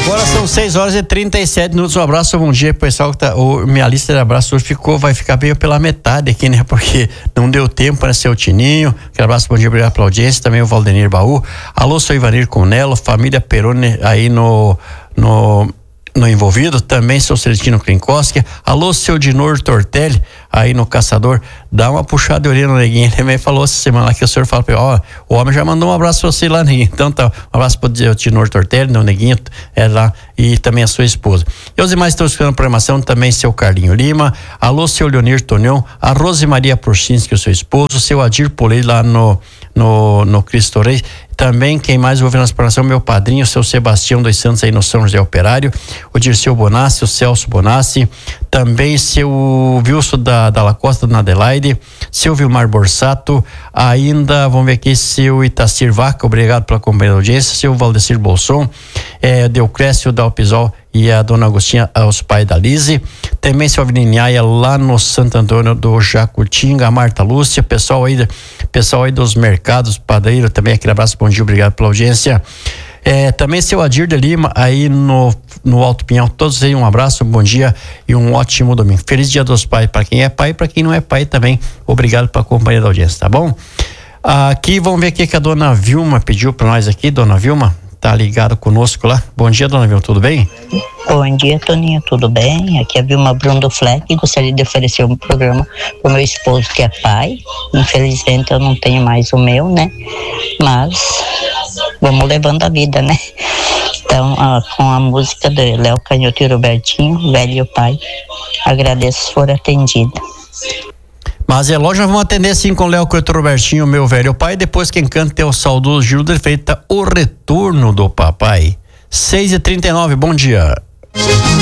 Agora são 6h37. Um abraço, bom dia pro pessoal que tá. Minha lista de abraços hoje vai ficar meio pela metade aqui, né? Porque não deu tempo, né? Seu Tininho. Aquele abraço, bom dia, obrigado pela audiência. Também o Valdenir Baú. Alô, sou Ivanir Conelo, família Peroni aí no envolvido, também seu Celestino Klinkoski. Alô, seu Dinor Tortelli, aí no Caçador, dá uma puxada de orelha no Neguinho. Ele também falou essa semana lá que o senhor fala pra ele, o homem já mandou um abraço pra você lá, Neguinho. Então tá, um abraço pro Dinor Tortelli, no Neguinho, lá, e também a sua esposa. E os demais estão escutando a programação, também seu Carlinho Lima. Alô, seu Leonir Tonion, a Rosemaria Prochinski, o seu esposo, seu Adir Polei lá no Cristo Rei. Também, quem mais ouve na programação, meu padrinho, seu Sebastião dos Santos aí no São José Operário, o Dirceu Bonassi, o Celso Bonassi, também seu Wilson da Lacosta, na Adelaide, seu Vilmar Borsato, ainda, vamos ver aqui, seu Itacir Vaca, obrigado pela companhia da audiência, seu Valdecir Bolson, Deucrécio Dalpisol e a dona Agostinha, os pais da Lise, também seu Avninhaia lá no Santo Antônio do Jacutinga, a Marta Lúcia, pessoal aí dos mercados, padeiro, também aquele abraço, bom dia, obrigado pela audiência. Também seu Adir de Lima aí no Alto Pinhal, todos aí um abraço, um bom dia e um ótimo domingo. Feliz Dia dos Pais para quem é pai e para quem não é pai também. Obrigado pela companhia da audiência, tá bom? Aqui vamos ver aqui que a dona Vilma pediu para nós aqui, dona Vilma, tá ligado conosco lá. Bom dia, dona Vilma, tudo bem? Bom dia, Toninho, tudo bem? Aqui é a Vilma Bruno do Fleck e gostaria de oferecer um programa pro meu esposo que é pai. Infelizmente eu não tenho mais o meu, né? Mas vamos levando a vida, né? Então, com a música de Léo Canhoto e Robertinho, Velho Pai, agradeço se for atendida. Mas lógico, nós vamos atender sim com o Léo Canhoto e Robertinho, meu velho pai. Depois quem canta é o saudoso Gil de Freitas, O Retorno do Papai. 6h39, bom dia.